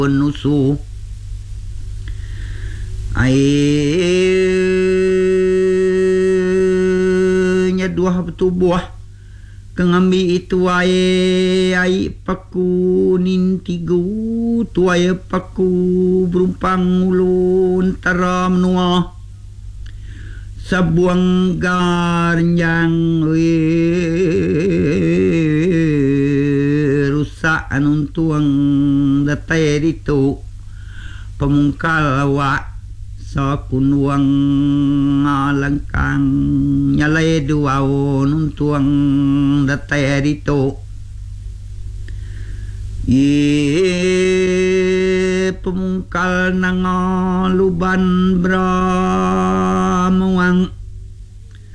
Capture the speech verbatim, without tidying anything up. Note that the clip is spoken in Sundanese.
nusu airnya dua tubuh kengambi itu ae ai paku nintigu tuaya paku berumpang ulun taram nuah sabuang garnyang we rusak anun tuang datai itu pemungkal awak sa kunuang langkang nyalai dua nun tuang datai itu ye pemungkal nang luban bra